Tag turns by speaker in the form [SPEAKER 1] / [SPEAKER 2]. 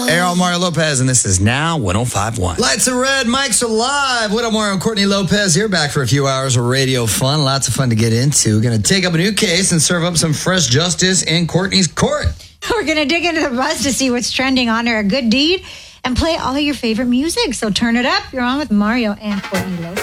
[SPEAKER 1] Hey, I'm Mario Lopez, and this is Now 105.1.
[SPEAKER 2] Lights are red, mics are live. What up, Mario and Courtney Lopez here, back for a few hours of radio fun. Lots of fun to get into. We're going to take up a new case and serve up some fresh justice in Courtney's court.
[SPEAKER 3] We're going to dig into the buzz to see what's trending, honor a good deed, and play all of your favorite music. So turn it up. You're on with Mario and Courtney Lopez.